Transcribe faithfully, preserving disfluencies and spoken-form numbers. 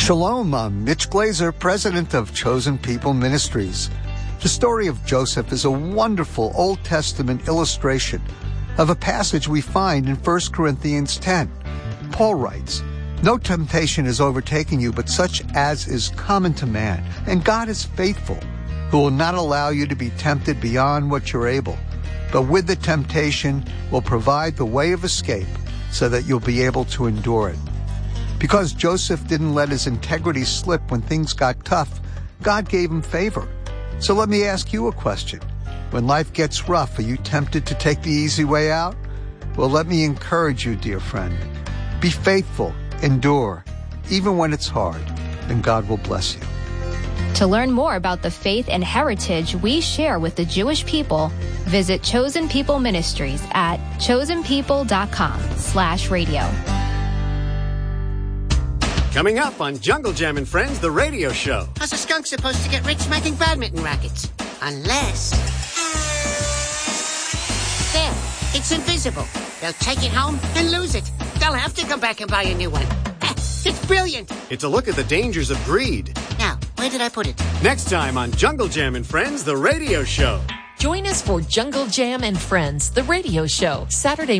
Shalom, I'm Mitch Glazer, president of Chosen People Ministries. The story of Joseph is a wonderful Old Testament illustration of a passage we find in First Corinthians ten. Paul writes, "No temptation is overtaking you, but such as is common to man. And God is faithful, who will not allow you to be tempted beyond what you're able, but with the temptation will provide the way of escape so that you'll be able to endure it." Because Joseph didn't let his integrity slip when things got tough, God gave him favor. So let me ask you a question. When life gets rough, are you tempted to take the easy way out? Well, let me encourage you, dear friend. Be faithful, endure, even when it's hard, and God will bless you. To learn more about the faith and heritage we share with the Jewish people, visit Chosen People Ministries at chosenpeople.com slash radio. Coming up on Jungle Jam and Friends, the radio show. How's a skunk supposed to get rich making badminton rackets? Unless... There, it's invisible. They'll take it home and lose it. They'll have to come back and buy a new one. It's brilliant. It's a look at the dangers of greed. Now, where did I put it? Next time on Jungle Jam and Friends, the radio show. Join us for Jungle Jam and Friends, the radio show, Saturday